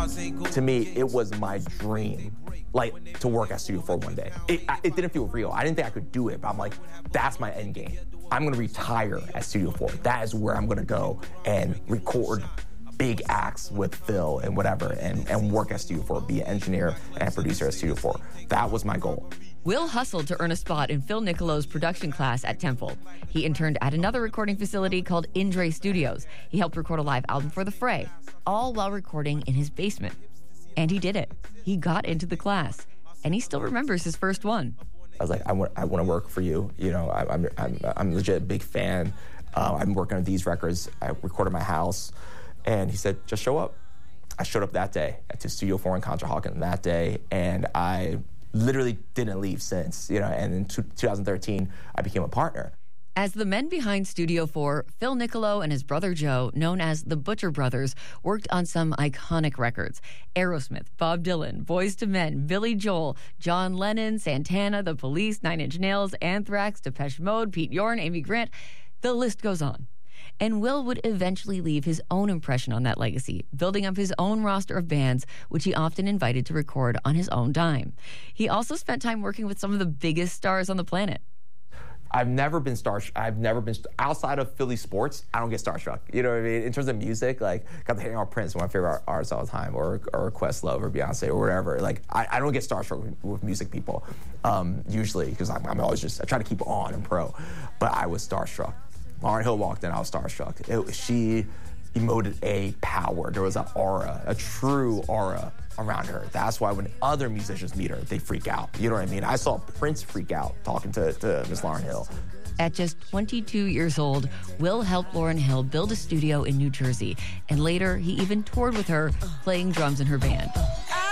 To me, it was my dream, like, to work at Studio 4 one day. It didn't feel real. I didn't think I could do it, but I'm like, that's my end game. I'm gonna retire at Studio 4. That is where I'm gonna go and record big acts with Phil and whatever, and work at Studio 4, be an engineer and producer at Studio 4. That was my goal. Will hustled to earn a spot in Phil Niccolo's production class at Temple. He interned at another recording facility called Indre Studios. He helped record a live album for The Fray, all while recording in his basement. And he did it. He got into the class, and he still remembers his first one. I was like, I want to work for you. You know, I'm legit a big fan. I'm working on these records. I recorded my house. And he said, just show up. I showed up that day to Studio 4 in Conshohocken that day, and I literally didn't leave since, you know, and in 2013, I became a partner. As the men behind Studio 4, Phil Niccolo and his brother Joe, known as the Butcher Brothers, worked on some iconic records. Aerosmith, Bob Dylan, Boyz II Men, Billy Joel, John Lennon, Santana, The Police, Nine Inch Nails, Anthrax, Depeche Mode, Pete Yorn, Amy Grant. The list goes on. And Will would eventually leave his own impression on that legacy, building up his own roster of bands, which he often invited to record on his own dime. He also spent time working with some of the biggest stars on the planet. I've never been outside of Philly sports, I don't get starstruck. You know what I mean? In terms of music, like, got to hang out with Prince, one of my favorite artists all the time, or Questlove or Beyonce or whatever. Like, I don't get starstruck with music people, usually, because I'm always I try to keep it on and pro. But I was starstruck. Lauryn Hill walked in, I was starstruck. She emoted a power. There was an aura, a true aura around her. That's why when other musicians meet her, they freak out. You know what I mean? I saw Prince freak out talking to Miss Lauryn Hill. At just 22 years old, Will helped Lauryn Hill build a studio in New Jersey, and later he even toured with her, playing drums in her band.